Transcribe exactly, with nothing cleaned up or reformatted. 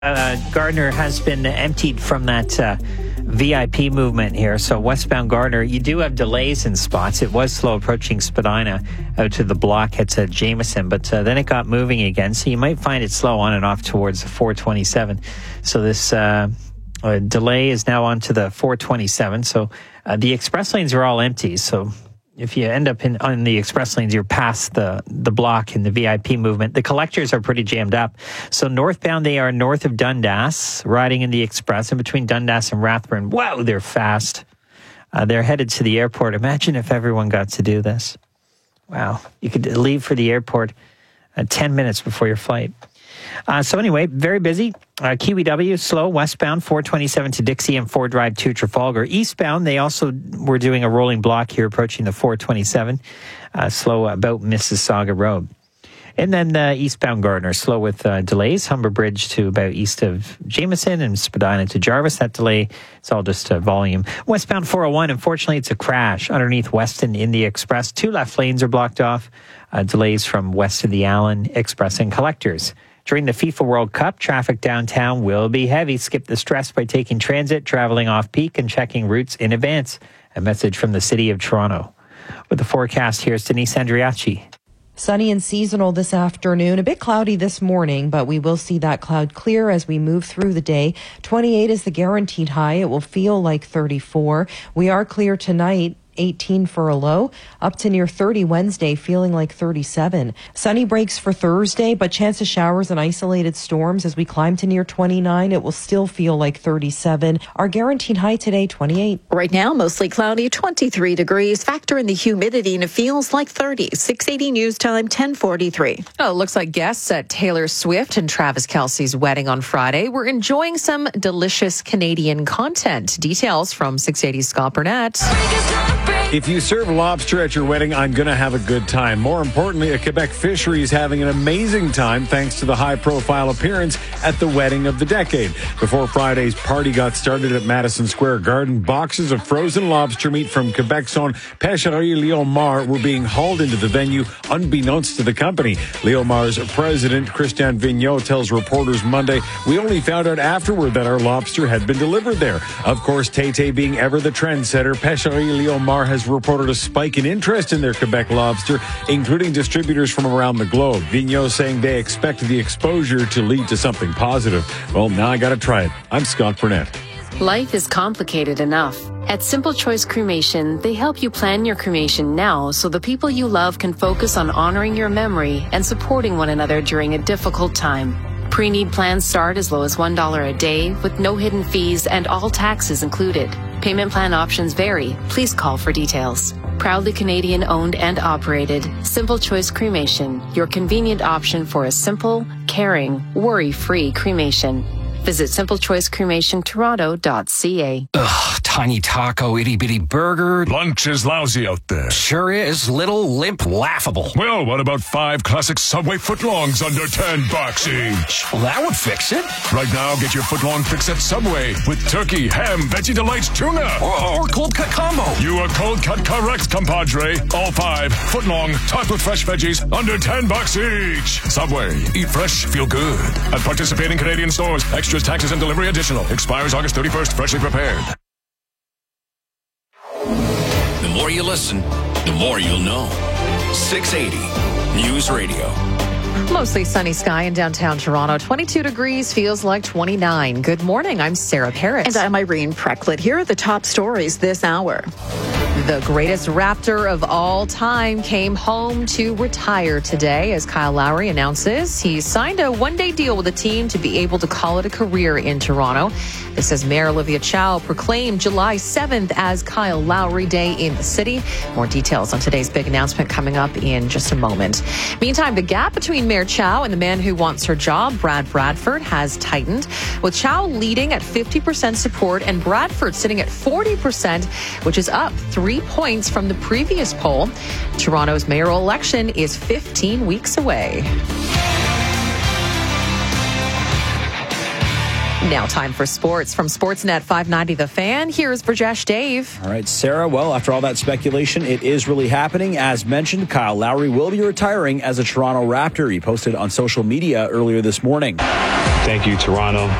Uh, Gardiner has been emptied from that uh, V I P movement here. So westbound Gardiner, you do have delays in spots. It was slow approaching Spadina out to the block at uh, Jameson, but uh, then it got moving again. So you might find it slow on and off towards the four twenty-seven. So this uh, uh, delay is now on to the four twenty-seven. So uh, the express lanes are all empty. So if you end up in on the express lanes, you're past the, the block in the V I P movement. The collectors are pretty jammed up. So northbound, they are north of Dundas, riding in the express, in between Dundas and Rathburn. Wow, they're fast. Uh, they're headed to the airport. Imagine if everyone got to do this. Wow. You could leave for the airport uh, ten minutes before your flight. Uh, so anyway, very busy. Uh, Kiwi W, slow, westbound, four twenty-seven to Dixie and four Drive to Trafalgar. Eastbound, they also were doing a rolling block here approaching the four twenty-seven, uh, slow about Mississauga Road. And then uh, eastbound Gardiner, slow with uh, delays. Humber Bridge to about east of Jameson and Spadina to Jarvis. That delay, it's all just uh, volume. Westbound four oh one, unfortunately, it's a crash underneath Weston in the Express. Two left lanes are blocked off. Uh, delays from west of the Allen Express and collectors. During the FIFA World Cup, traffic downtown will be heavy. Skip the stress by taking transit, traveling off-peak, and checking routes in advance. A message from the City of Toronto. With the forecast, here's Denise Andriachi. Sunny and seasonal this afternoon. A bit cloudy this morning, but we will see that cloud clear as we move through the day. twenty-eight is the guaranteed high. It will feel like thirty-four. We are clear tonight. eighteen for a low, up to near thirty Wednesday, feeling like thirty-seven. Sunny breaks for Thursday, but chance of showers and isolated storms as we climb to near twenty-nine. It will still feel like thirty-seven. Our guaranteed high today, twenty-eight. Right now, mostly cloudy, twenty-three degrees. Factor in the humidity and it feels like thirty. six eighty news time, ten forty-three. Oh, it looks like guests at Taylor Swift and Travis Kelce's wedding on Friday were enjoying some delicious Canadian content. Details from six eighty's Scott Burnett. If you serve lobster at your wedding, I'm going to have a good time. More importantly, a Quebec fishery is having an amazing time thanks to the high-profile appearance at the wedding of the decade. Before Friday's party got started at Madison Square Garden, boxes of frozen lobster meat from Quebec's own Pêcherie Léomar were being hauled into the venue unbeknownst to the company. Léomar's president, Christian Vigneault, tells reporters Monday, "We only found out afterward that our lobster had been delivered there." Of course, Tété being ever the trendsetter, Pêcherie Léomar has reported a spike in interest in their Quebec lobster, including distributors from around the globe. Vigneault saying they expect the exposure to lead to something positive. Well, now I got to try it. I'm Scott Burnett. Life is complicated enough. At Simple Choice Cremation, they help you plan your cremation now so the people you love can focus on honoring your memory and supporting one another during a difficult time. Pre-need plans start as low as one dollar a day with no hidden fees and all taxes included. Payment plan options vary. Please call for details. Proudly Canadian owned and operated, Simple Choice Cremation, your convenient option for a simple, caring, worry-free cremation. Visit simple choice cremation toronto dot c a. Ugh, tiny taco, itty-bitty burger. Lunch is lousy out there. Sure is. Little, limp, laughable. Well, what about five classic Subway footlongs under ten bucks each? Well, that would fix it. Right now, get your footlong fix at Subway with turkey, ham, veggie delights, tuna. Or, or cold cut combo. You are cold cut correct, compadre. All five footlong, topped with fresh veggies, under ten bucks each. Subway. Eat fresh, feel good. At participating Canadian stores, extras, taxes, and delivery additional. Expires August thirty-first. Freshly prepared. The more you listen, the more you'll know. six eighty News Radio. Mostly sunny sky in downtown Toronto. twenty-two degrees, feels like twenty-nine. Good morning. I'm Sarah Parrott. And I'm Irene Precklett. Here are the top stories this hour. The greatest Raptor of all time came home to retire today as Kyle Lowry announces he signed a one-day deal with the team to be able to call it a career in Toronto. This as Mayor Olivia Chow proclaimed July seventh as Kyle Lowry Day in the city. More details on today's big announcement coming up in just a moment. Meantime, the gap between Mayor Chow and the man who wants her job, Brad Bradford, has tightened, with Chow leading at fifty percent support and Bradford sitting at forty percent, which is up three points from the previous poll. Toronto's mayoral election is fifteen weeks away. Now time for sports. From Sportsnet five ninety The Fan, here's Brajesh Dave. All right, Sarah, well, after all that speculation, it is really happening. As mentioned, Kyle Lowry will be retiring as a Toronto Raptor. He posted on social media earlier this morning. Thank you, Toronto.